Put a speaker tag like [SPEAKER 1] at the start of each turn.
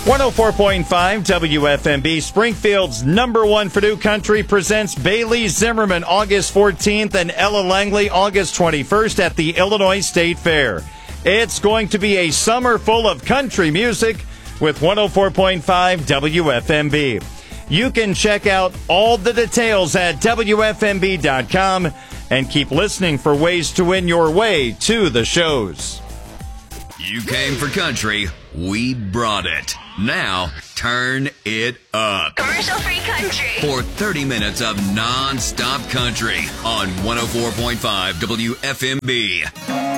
[SPEAKER 1] 104.5 WFMB, Springfield's #1 for new country, presents Bailey Zimmerman August 14th and Ella Langley August 21st at the Illinois State Fair. It's going to be a summer full of country music with 104.5 WFMB. You can check out all the details at WFMB.com and keep listening for ways to win your way to the shows.
[SPEAKER 2] You came for country, we brought it. Now, turn it up.
[SPEAKER 3] Commercial-free country.
[SPEAKER 2] For 30 minutes of non-stop country on 104.5 WFMB.